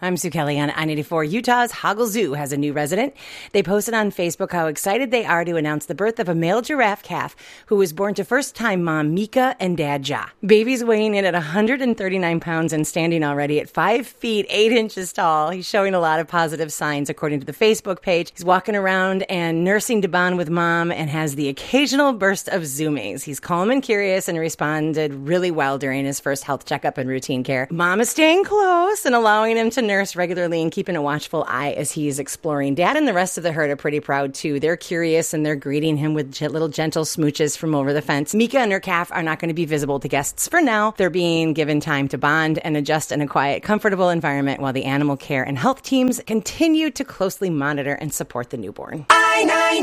I'm Sue Kelly on I-94. Utah's Hoggle Zoo has a new resident. They posted on Facebook how excited they are to announce the birth of a male giraffe calf who was born to first-time mom Mika and dad Ja. Baby's weighing in at 139 pounds and standing already at 5 feet 8 inches tall. He's showing a lot of positive signs according to the Facebook page. He's walking around and nursing to bond with mom and has the occasional burst of zoomies. He's calm and curious and responded really well during his first health checkup and routine care. Mom is staying close and allowing him to nurse regularly and keeping a watchful eye as he's exploring. Dad and the rest of the herd are pretty proud too. They're curious and they're greeting him with little gentle smooches from over the fence. Mika and her calf are not going to be visible to guests for now. They're being given time to bond and adjust in a quiet, comfortable environment while the animal care and health teams continue to closely monitor and support the newborn.